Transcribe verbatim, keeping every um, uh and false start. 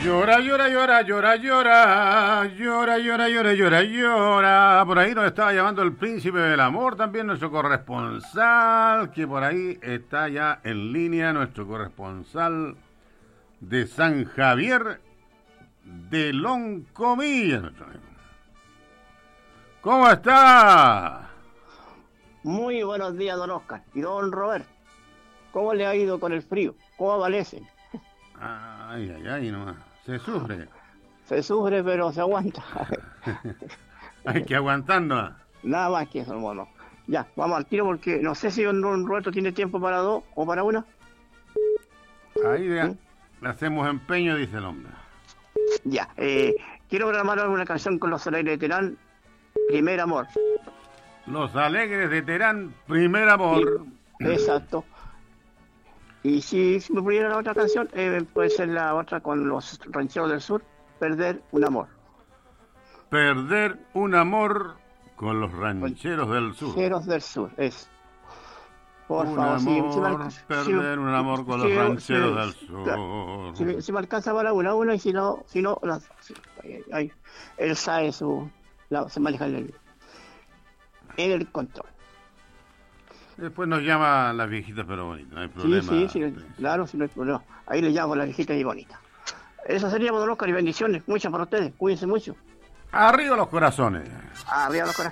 Llora, llora, llora, llora, llora, llora, llora, llora, llora, llora. Por ahí nos estaba llamando el príncipe del amor, también nuestro corresponsal, que por ahí está ya en línea, nuestro corresponsal de San Javier de Loncomilla, nuestro amigo. ¿Cómo está? Muy buenos días, don Oscar y don Robert. ¿Cómo le ha ido con el frío? ¿Cómo amanecen? Ay, ay, ay, nomás. Se sufre. Se sufre, pero se aguanta. Hay que aguantarnos. Nada más que eso, hermano. Ya, vamos al tiro porque no sé si don Roberto tiene tiempo para dos o para una. Ahí le, ¿Mm? le hacemos empeño, dice el hombre. Ya, eh, quiero grabar alguna canción con los Alegres de Terán, Primer Amor. Los Alegres de Terán, Primer Amor. Sí, exacto. Y si, si me pudiera la otra canción, eh, puede ser la otra con los Rancheros del Sur, Perder un Amor. Perder un amor con los Rancheros del Sur. Rancheros del Sur, es. Por un favor, amor, si, si me, perder si, un amor con si, los Rancheros si, del Sur. Claro, si, me, si me alcanza para una, una, y si no, si no, la, si, ahí, ahí, él sabe su, la, se maneja en el, en el control. Después nos llama las viejitas pero bonitas, no hay problema. Sí, sí, sí, claro, sí, no hay problema. Ahí le llamo a las viejitas y bonitas. Eso sería, don Oscar, y bendiciones, muchas para ustedes, cuídense mucho. Arriba los corazones. Arriba los corazones.